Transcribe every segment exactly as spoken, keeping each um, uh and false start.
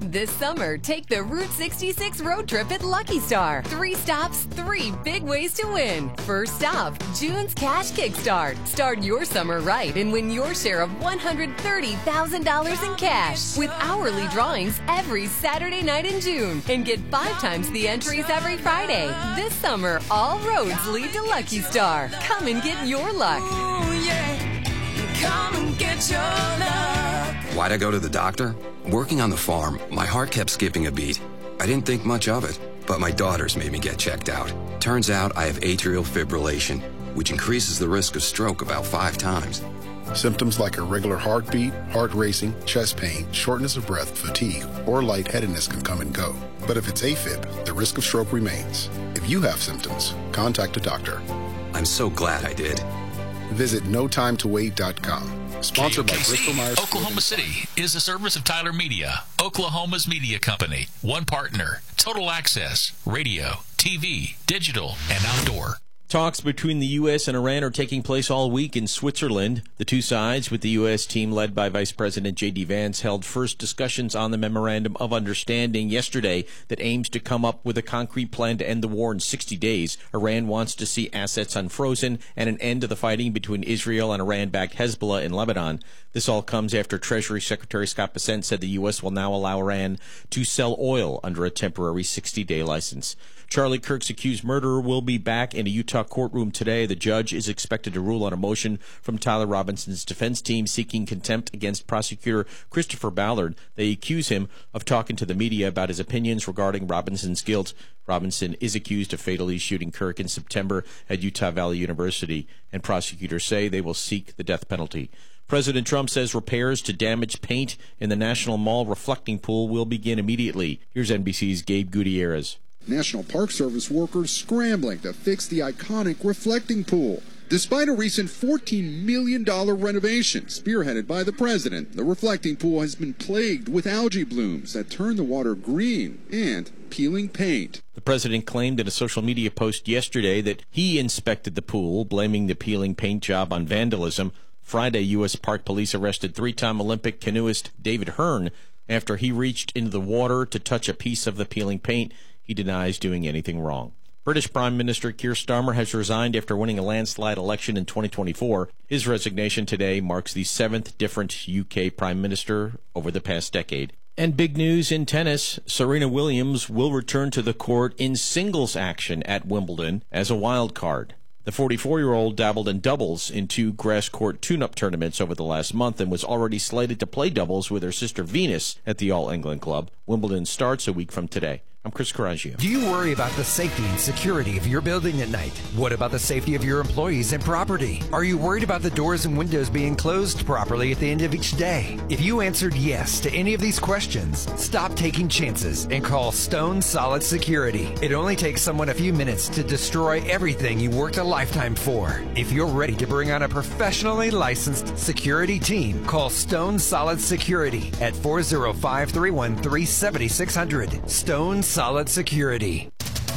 This summer, take the Route sixty-six road trip at Lucky Star. Three stops, three big ways to win. First stop, June's Cash Kickstart. Start your summer right and win your share of one hundred thirty thousand dollars in cash with hourly drawings every Saturday night in June. And get five times the entries every Friday. This summer, all roads lead to Lucky Star. Come and get your luck. Ooh, yeah. Come and get your luck. Why'd I go to the doctor? Working on the farm, my heart kept skipping a beat. I didn't think much of it, but my daughters made me get checked out. Turns out I have atrial fibrillation, which increases the risk of stroke about five times. Symptoms like irregular heartbeat, heart racing, chest pain, shortness of breath, fatigue, or lightheadedness can come and go. But if it's AFib, the risk of stroke remains. If you have symptoms, contact a doctor. I'm so glad I did. Visit no time to wait dot com. Sponsored by Bristol Myers. Oklahoma City is a service of Tyler Media, Oklahoma's media company. One partner, total access, radio, T V, digital, and outdoor. Talks between the U S and Iran are taking place all week in Switzerland. The two sides, with the U S team led by Vice President J D. Vance, held first discussions on the Memorandum of Understanding yesterday that aims to come up with a concrete plan to end the war in sixty days. Iran wants to see assets unfrozen and an end to the fighting between Israel and Iran-backed Hezbollah in Lebanon. This all comes after Treasury Secretary Scott Bessent said the U S will now allow Iran to sell oil under a temporary sixty-day license. Charlie Kirk's accused murderer will be back in a Utah courtroom today. The judge is expected to rule on a motion from Tyler Robinson's defense team seeking contempt against prosecutor Christopher Ballard. They accuse him of talking to the media about his opinions regarding Robinson's guilt. Robinson is accused of fatally shooting Kirk in September at Utah Valley University, and prosecutors say they will seek the death penalty. President Trump says repairs to damaged paint in the National Mall reflecting pool will begin immediately. Here's N B C's Gabe Gutierrez. National Park Service workers scrambling to fix the iconic reflecting pool. Despite a recent fourteen million dollars renovation spearheaded by the president, the reflecting pool has been plagued with algae blooms that turn the water green and peeling paint. The president claimed in a social media post yesterday that he inspected the pool, blaming the peeling paint job on vandalism. Friday, U S Park Police arrested three-time Olympic canoeist David Hearn after he reached into the water to touch a piece of the peeling paint. He denies doing anything wrong. British Prime Minister Keir Starmer has resigned after winning a landslide election in twenty twenty-four. His resignation today marks the seventh different U K Prime Minister over the past decade. And big news in tennis, Serena Williams will return to the court in singles action at Wimbledon as a wild card. The forty-four-year-old dabbled in doubles in two grass court tune-up tournaments over the last month and was already slated to play doubles with her sister Venus at the All England Club. Wimbledon starts a week from today. I'm Chris Coraggio. Do you worry about the safety and security of your building at night? What about the safety of your employees and property? Are you worried about the doors and windows being closed properly at the end of each day? If you answered yes to any of these questions, stop taking chances and call Stone Solid Security. It only takes someone a few minutes to destroy everything you worked a lifetime for. If you're ready to bring on a professionally licensed security team, call Stone Solid Security at four oh five, three one three, seven six zero zero. Stone Solid Security.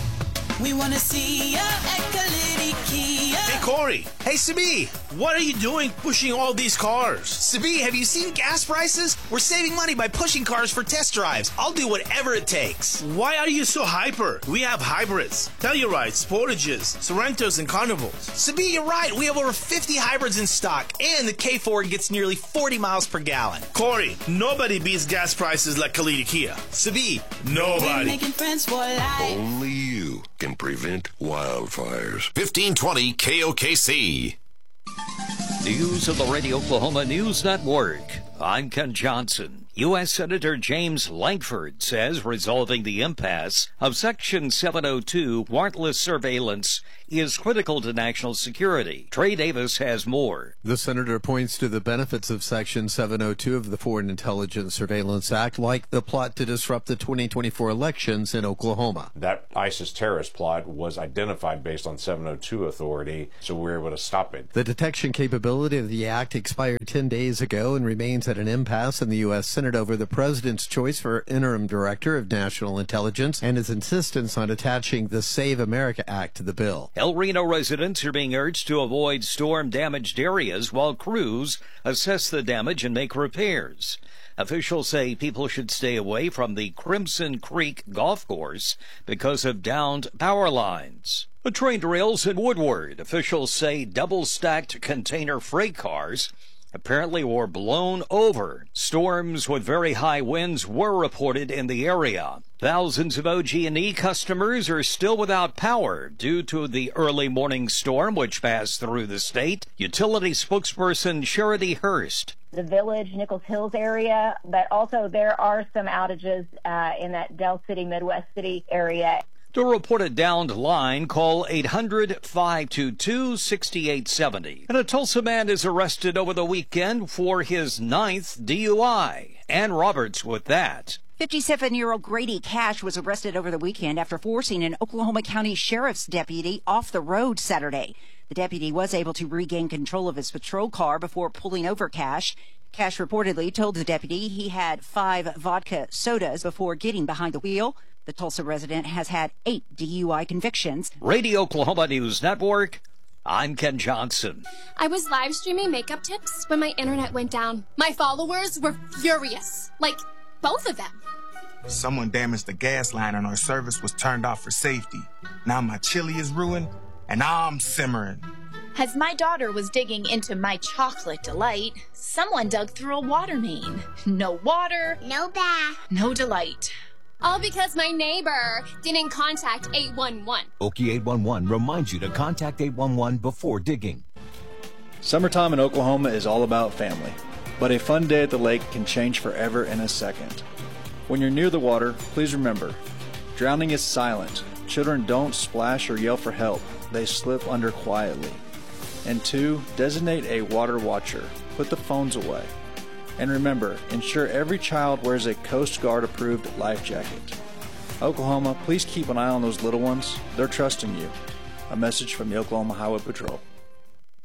We want to see ya at Kalidi Kia. Hey, Corey. Hey, Sabi. What are you doing pushing all these cars? Sabi, have you seen gas prices? We're saving money by pushing cars for test drives. I'll do whatever it takes. Why are you so hyper? We have hybrids, Tellurides, Sportages, Sorrentos, and Carnivals. Sabi, you're right. We have over fifty hybrids in stock, and the K four gets nearly forty miles per gallon. Corey, nobody beats gas prices like Kalidi Kia. Sabi, nobody. Making friends for life. Only you can prevent wildfires. fifteen twenty K O K C. News of the Radio Oklahoma News Network. I'm Ken Johnson. U S Senator James Lankford says resolving the impasse of Section seven oh two warrantless surveillance is critical to national security. Trey Davis has more. The senator points to the benefits of Section seven oh two of the Foreign Intelligence Surveillance Act, like the plot to disrupt the twenty twenty-four elections in Oklahoma. That ISIS terrorist plot was identified based on seven oh two authority, so we were able to stop it. The detection capability of the act expired ten days ago and remains at an impasse in the U S Senate over the president's choice for interim director of national intelligence and his insistence on attaching the Save America Act to the bill. El Reno residents are being urged to avoid storm-damaged areas while crews assess the damage and make repairs. Officials say people should stay away from the Crimson Creek golf course because of downed power lines. A train derails in Woodward. Officials say double-stacked container freight cars apparently were blown over. Storms with very high winds were reported in the area. Thousands of O G and E customers are still without power due to the early morning storm which passed through the state. Utility spokesperson Charity Hurst. The Village, Nichols Hills area, but also there are some outages uh, in that Del City, Midwest City area. To report a downed line, call eight hundred, five two two, six eight seven zero. And a Tulsa man is arrested over the weekend for his ninth D U I. Ann Roberts with that. fifty-seven-year-old Grady Cash was arrested over the weekend after forcing an Oklahoma County Sheriff's deputy off the road Saturday. The deputy was able to regain control of his patrol car before pulling over Cash. Cash reportedly told the deputy he had five vodka sodas before getting behind the wheel. The Tulsa resident has had eight D U I convictions. Radio Oklahoma News Network, I'm Ken Johnson. I was live streaming makeup tips when my internet went down. My followers were furious. Like, both of them. Someone damaged the gas line and our service was turned off for safety. Now my chili is ruined and I'm simmering. As my daughter was digging into my chocolate delight, someone dug through a water main. No water, No bath. no delight. All because my neighbor didn't contact eight one one. Okie eight one one reminds you to contact eight one one before digging. Summertime in Oklahoma is all about family, but a fun day at the lake can change forever in a second. When you're near the water, please remember, drowning is silent. Children don't splash or yell for help. They slip under quietly. And two, designate a water watcher. Put the phones away. And remember, ensure every child wears a Coast Guard approved life jacket. Oklahoma, please keep an eye on those little ones. They're trusting you. A message from the Oklahoma Highway Patrol.